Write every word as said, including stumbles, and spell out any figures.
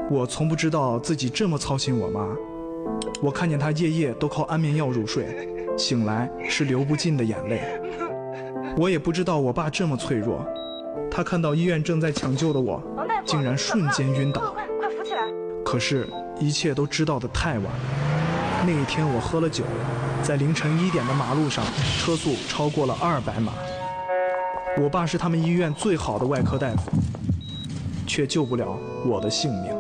我从不知道自己这么操心我妈。我看见她夜夜都靠安眠药入睡，醒来是流不尽的眼泪。我也不知道我爸这么脆弱，他看到医院正在抢救的我，竟然瞬间晕倒。 快快扶起来！ 可是，一切都知道的太晚。那一天我喝了酒，在凌晨一点的马路上，车速超过了二百码。我爸是他们医院最好的外科大夫，却救不了我的性命。